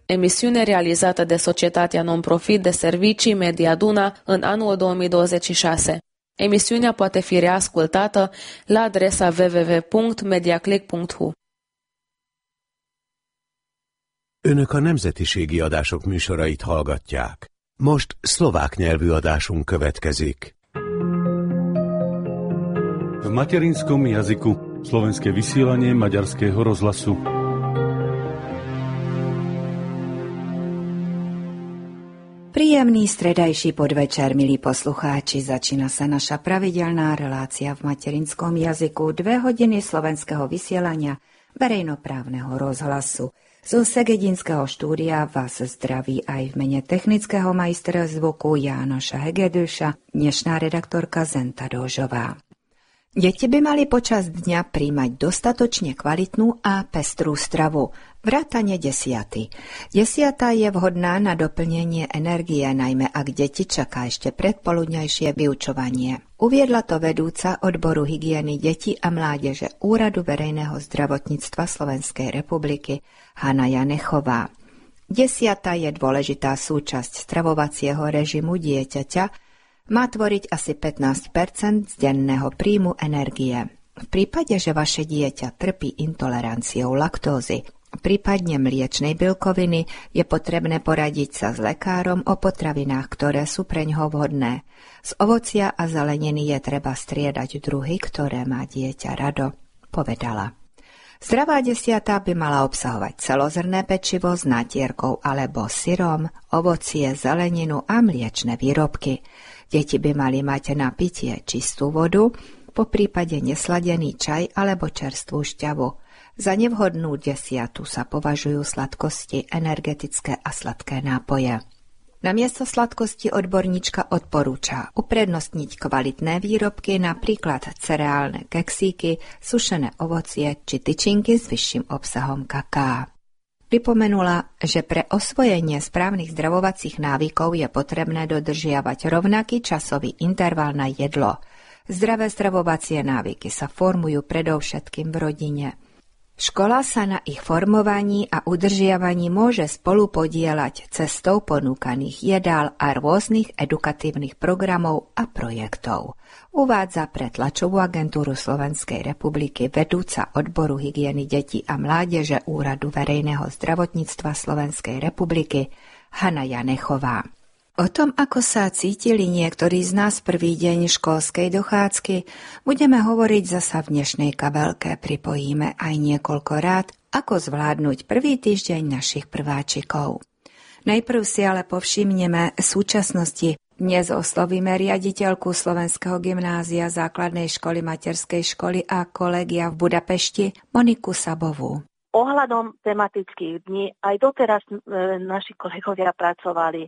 emisiune realizată de Societatea Non-Profit de Servicii Media Duna în anul 2026. Emisiunea poate fi reascultată la adresa www.mediaclick.hu. Önök a nemzetiségi adások műsorait hallgatják. Most szlovák nyelvű adásunk következik. V materinskom jazyku slovenské vysielanie Maďarského rozhlasu. Príjemný stredajší podvečer, milí poslucháči. Začína sa naša pravidelná relácia v materinskom jazyku 2 hodiny slovenského vysielania verejnoprávneho rozhlasu. Zo Segedinského štúdia vás zdraví aj v mene technického majstra zvuku Jánoša Hegedúša dnešná redaktorka Zenta Dožová. Deti by mali počas dňa príjmať dostatočne kvalitnú a pestrú stravu, vrátane desiaty. Desiata je vhodná na doplnenie energie, najmä ak deti čaká ešte predpoludňajšie vyučovanie. Uviedla to vedúca odboru hygieny detí a mládeže Úradu verejného zdravotníctva Slovenskej republiky Hana Janechová. Desiata je dôležitá súčasť stravovacieho režimu dieťaťa, má tvoriť asi 15% z denného príjmu energie. V prípade, že vaše dieťa trpí intoleranciou laktózy, prípadne mliečnej bielkoviny, je potrebné poradiť sa s lekárom o potravinách, ktoré sú preňho vhodné. Z ovocia a zeleniny je treba striedať druhy, ktoré má dieťa rado, povedala. Zdravá desiata by mala obsahovať celozrnné pečivo s natierkou alebo syrom, ovocie, zeleninu a mliečne výrobky. Deti by mali mať na pitie čistú vodu, po prípade nesladený čaj alebo čerstvú šťavu. Za nevhodnú desiatu sa považujú sladkosti, energetické a sladké nápoje. Namiesto sladkosti odborníčka odporúča uprednostniť kvalitné výrobky, napríklad cereálne keksíky, sušené ovocie či tyčinky s vyšším obsahom kaká. Pripomenula, že pre osvojenie správnych zdravovacích návykov je potrebné dodržiavať rovnaký časový interval na jedlo. Zdravé stravovacie návyky sa formujú predovšetkým v rodine. Škola sa na ich formovaní a udržiavaní môže spolupodieľať cestou ponúkaných jedál a rôznych edukatívnych programov a projektov. Uvádza pre tlačovú agentúru Slovenskej republiky vedúca odboru hygieny detí a mládeže Úradu verejného zdravotníctva Slovenskej republiky Hana Janechová. O tom, ako sa cítili niektorí z nás prvý deň školskej dochádzky, budeme hovoriť zasa v dnešnej kabelke. Pripojíme aj niekoľko rád, ako zvládnuť prvý týždeň našich prváčikov. Najprv si ale povšimneme súčasnosti. Dnes oslovíme riaditeľku Slovenského gymnázia základnej školy, materskej školy a kolégia v Budapešti Moniku Sabovú. Ohľadom tematických dní aj doteraz naši kolegovia pracovali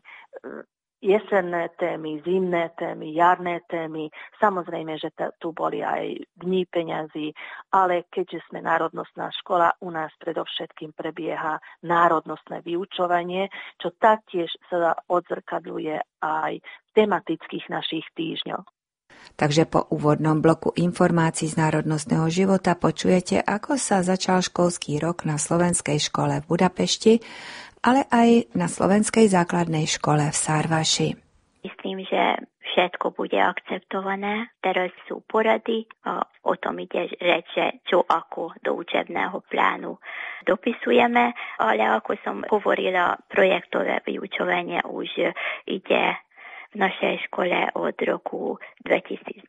jesenné témy, zimné témy, jarné témy. Samozrejme, že tu boli aj dni peňazí, ale keďže sme národnostná škola, u nás predovšetkým prebieha národnostné vyučovanie, čo taktiež sa odzrkadľuje aj v tematických našich týždňoch. Takže po úvodnom bloku informácií z národnostného života počujete, ako sa začal školský rok na slovenskej škole v Budapešti, ale aj na slovenskej základnej škole v Sarvaši. Myslím, že všetko bude akceptované. Teraz sú porady a o tom ide reč, že čo ako do učebného plánu dopisujeme, ale ako som hovorila, projektové vyučovanie už ide v našej škole od roku 2019.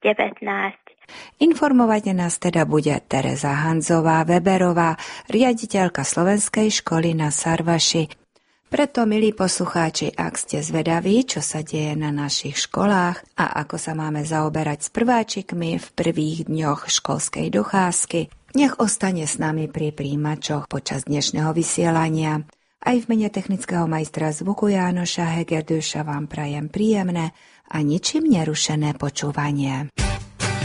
Informovať nás teda bude Tereza Hanzová-Weberová, riaditeľka slovenskej školy na Sarvaši. Preto, milí poslucháči, ak ste zvedaví, čo sa deje na našich školách a ako sa máme zaoberať s prváčikmi v prvých dňoch školskej dochádzky, nech ostane s nami pri príjimačoch počas dnešného vysielania. Aj v mene technického majstra zvuku Jánoša Hegedúša vám prajem príjemné a ničím nerušené počúvanie.